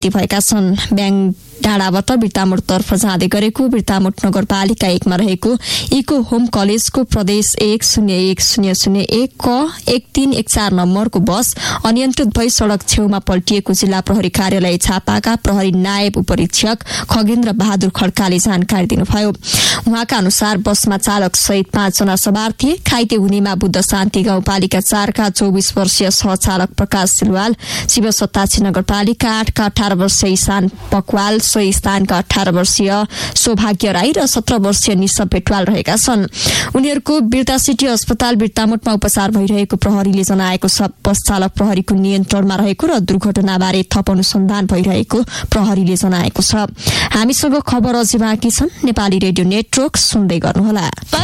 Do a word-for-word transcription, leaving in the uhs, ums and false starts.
भएका छन्। ब्याङ डाँडाबाट बिर्तामोडतर्फ जाँदै गरेको बिर्तामोड नगरपालिका एकमा रहेको इको होम कलेजको प्रदेश एक शून्य एक शून्य शून्य एक क एक तीन एक चार नम्बरको बस अनियन्त्रित भई सड़क छेउमा पल्टिएको जिल्ला प्रहरी कार्यालय झापाका प्रहरी नायब उपरीक्षक खगेन्द्र बहादुर खड्काले जानकारी दिनुभयो। उहाँका अनुसार बसमा चालक सहित पाँचजना सवार थिए। घाइते हुनेमा बुद्ध शान्ति गाउँपालिका चारका चौबिस वर्षीय सहचालक प्रकाश सिलवाल, शिव सत्ताछी नगरपालिका आठका अठार वर्षीय ईशान पकवाल, सोही स्थानका अठार वर्षीय सौभाग्य राई र सत्र वर्षीय निशा पेटवाल रहेका छन्। उनीहरूको बिर्ता सिटी अस्पताल बिर्तामोडमा उपचार भइरहेको प्रहरीले जनाएको छ। बस चालक प्रहरीको नियन्त्रणमा रहेको र दुर्घटनाबारे थप अनुसन्धान भइरहेको प्रहरीले जनाएको छ। हामीसँग खबर अझै बाँकी छन्। नेपाली रेडियो नेटवर्क सुन्दै गर्नुहोला।